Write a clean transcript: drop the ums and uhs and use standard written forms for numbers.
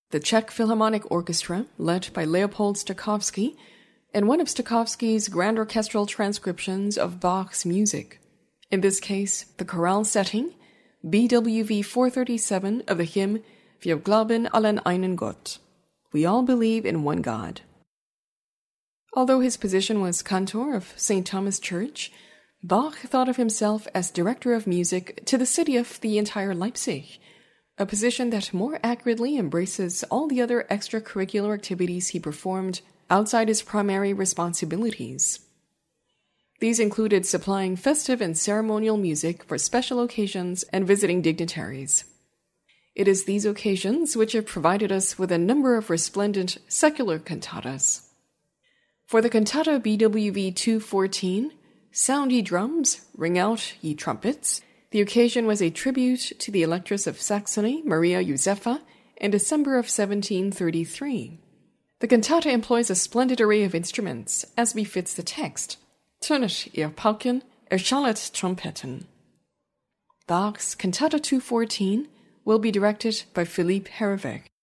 the Czech Philharmonic Orchestra, led by Leopold Stokowski, and one of Stokowski's grand orchestral transcriptions of Bach's music. In this case, the chorale setting, BWV 437 of the hymn Wir glauben an einen Gott. We all believe in one God. Although his position was cantor of St. Thomas Church, Bach thought of himself as director of music to the city of the entire Leipzig, a position that more accurately embraces all the other extracurricular activities he performed outside his primary responsibilities. These included supplying festive and ceremonial music for special occasions and visiting dignitaries. It is these occasions which have provided us with a number of resplendent secular cantatas. For the cantata BWV 214, Sound ye drums, ring out ye trumpets, the occasion was a tribute to the Electress of Saxony, Maria Josepha, in December of 1733. The cantata employs a splendid array of instruments, as befits the text. Tönet ihr Pauken, erschallet Trompeten. Bach's Cantata 214 will be directed by Philippe Herreweg.